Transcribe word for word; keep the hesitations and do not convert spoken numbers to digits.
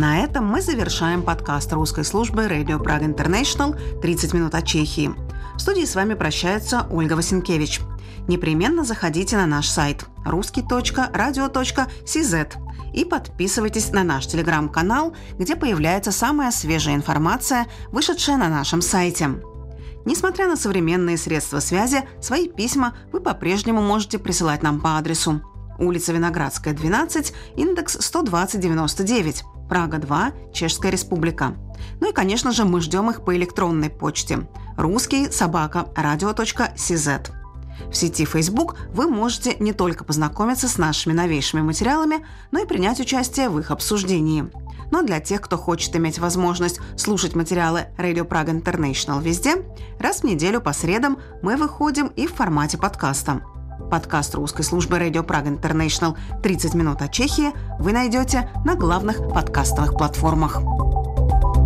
На этом мы завершаем подкаст русской службы Radio Prague International «тридцать минут от Чехии». В студии с вами прощается Ольга Васенкевич. Непременно заходите на наш сайт русский точка радио точка си зет и подписывайтесь на наш телеграм-канал, где появляется самая свежая информация, вышедшая на нашем сайте. Несмотря на современные средства связи, свои письма вы по-прежнему можете присылать нам по адресу: улица Виноградская, двенадцать, индекс сто двадцать девяносто девять, Прага два, Чешская Республика. Ну и, конечно же, мы ждем их по электронной почте русский собака радио точка си зет. В сети Facebook вы можете не только познакомиться с нашими новейшими материалами, но и принять участие в их обсуждении. Но для тех, кто хочет иметь возможность слушать материалы Radio Prague International везде, раз в неделю по средам мы выходим и в формате подкаста. Подкаст русской службы Radio Prague International «тридцать минут от Чехии» вы найдете на главных подкастовых платформах.